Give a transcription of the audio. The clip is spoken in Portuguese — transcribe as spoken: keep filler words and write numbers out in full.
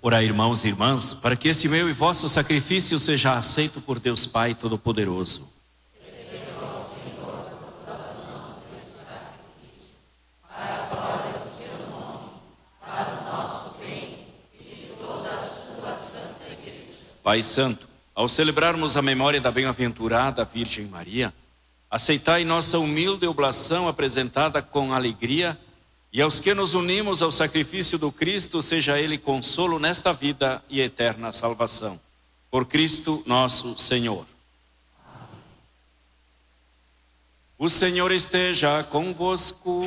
Orai, irmãos e irmãs, para que esse meu e vosso sacrifício seja aceito por Deus Pai Todo-Poderoso. Pai Santo, ao celebrarmos a memória da bem-aventurada Virgem Maria, aceitai nossa humilde oblação apresentada com alegria, e aos que nos unimos ao sacrifício do Cristo, seja Ele consolo nesta vida e eterna salvação. Por Cristo nosso Senhor. Amém. O Senhor esteja convosco.